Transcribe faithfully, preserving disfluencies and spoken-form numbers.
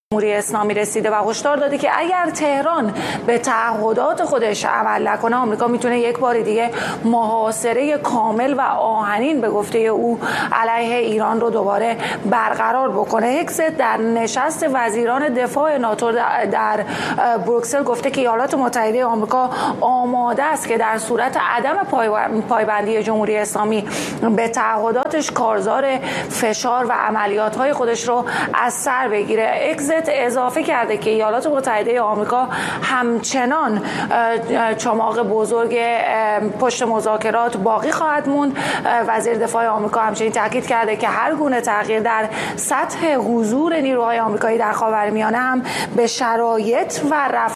جمهوری اسلامی رسیده و هشدار داده که اگر تهران به تعهدات خودش عمل نکنه آمریکا میتونه یک بار دیگه محاصره کامل و آهنین به گفته او علیه ایران رو دوباره برقرار بکنه. هگزت در نشست وزیران دفاع ناتو در بروکسل گفته که ایالات متحده آمریکا آماده است که در صورت عدم پایبندی جمهوری اسلامی به تعهداتش کارزار فشار و عملیات‌های خودش رو از سر بگیره. هگزت اضافه کرده که ایالات متحده آمریکا همچنان چماق بزرگ پشت مذاکرات باقی خواهد موند. وزیر دفاع آمریکا همچنین تاکید کرده که هر گونه تغییر در سطح حضور نیروهای آمریکایی در خاورمیانه هم به شرایط و رفت